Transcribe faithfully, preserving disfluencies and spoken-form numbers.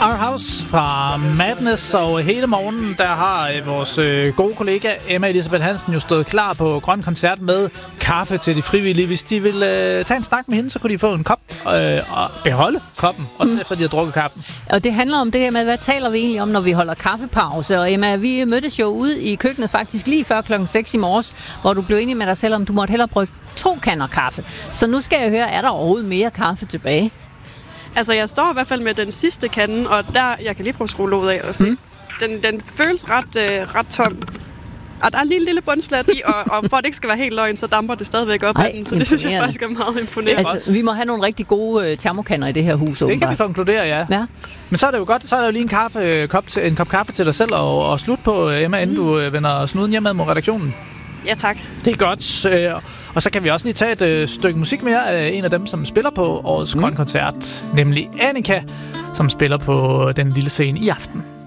Our House fra Madness, og hele morgenen der har vores øh, gode kollega Emma Elisabeth Hansen jo stået klar på Grøn Koncert med kaffe til de frivillige. Hvis de vil øh, tage en snak med hende, så kunne de få en kop øh, og beholde koppen, også mm. efter de har drukket kaffen. Og det handler om det her med, hvad taler vi egentlig om, når vi holder kaffepause? Og Emma, vi mødtes jo ude i køkkenet faktisk lige før klokken seks i morges, hvor du blev enig med dig selv om, du måtte hellere brygge to kander kaffe. Så nu skal jeg høre, er der overhovedet mere kaffe tilbage? Altså, jeg står i hvert fald med den sidste kande, og der, jeg kan lige prøve at skrue låget af og se. Mm. Den, den føles ret, øh, ret tom. Og der er lige en lille bundslat i, og, og for at det ikke skal være helt løgn, så damper det stadigvæk op af den. Så det synes jeg faktisk er meget imponerende. Altså, vi må have nogle rigtig gode øh, termokanner i det her hus. Det åbenbart. Kan vi konkludere, ja. ja. Men så er det jo godt, så er der jo lige en, kaffe, kop, til, en kop kaffe til dig selv og, og slut på, Emma, inden mm. du øh, vender snuden hjemme mod redaktionen. Ja, tak. Det er godt. Øh, og så kan vi også lige tage et øh, stykke musik mere af en af dem, som spiller på årets mm. Grøn Koncert, nemlig Annika, som spiller på den lille scene i aften.